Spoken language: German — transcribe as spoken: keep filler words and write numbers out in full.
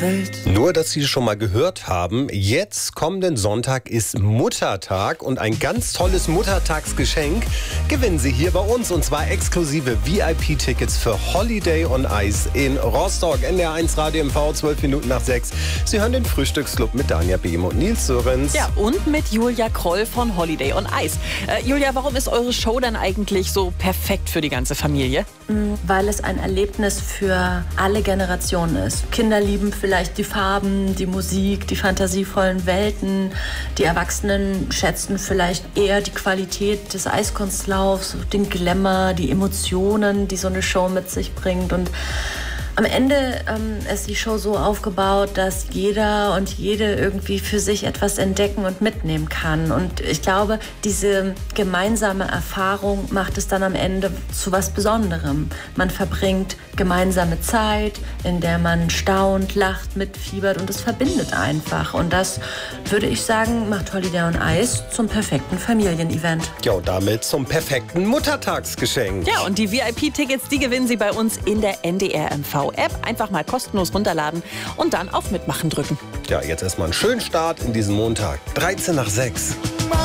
Welt. Nur, dass Sie schon mal gehört haben, jetzt kommenden Sonntag ist Muttertag und ein ganz tolles Muttertagsgeschenk gewinnen Sie hier bei uns, und zwar exklusive V I P-Tickets für Holiday on Ice in Rostock. N D R eins Radio M V, zwölf Minuten nach sechs. Sie hören den Frühstücksclub mit Danja Behm und Nils Sörensen. Ja, und mit Julia Kroll von Holiday on Ice. Äh, Julia, warum ist eure Show dann eigentlich so perfekt für die ganze Familie? Weil es ein Erlebnis für alle Generationen ist. Kinder lieben vielleicht die Farben, die Musik, die fantasievollen Welten. Die Erwachsenen schätzen vielleicht eher die Qualität des Eiskunstlaufs, den Glamour, die Emotionen, die so eine Show mit sich bringt. Und am Ende ähm, ist die Show so aufgebaut, dass jeder und jede irgendwie für sich etwas entdecken und mitnehmen kann. Und ich glaube, diese gemeinsame Erfahrung macht es dann am Ende zu was Besonderem. Man verbringt gemeinsame Zeit, in der man staunt, lacht, mitfiebert, und es verbindet einfach. Und das, würde ich sagen, macht Holiday on Ice zum perfekten Familienevent. Ja, und damit zum perfekten Muttertagsgeschenk. Ja, und die V I P-Tickets, die gewinnen Sie bei uns in der N D R M V-App. Einfach mal kostenlos runterladen und dann auf Mitmachen drücken. Ja, jetzt erstmal einen schönen Start in diesen Montag. dreizehn nach sechs.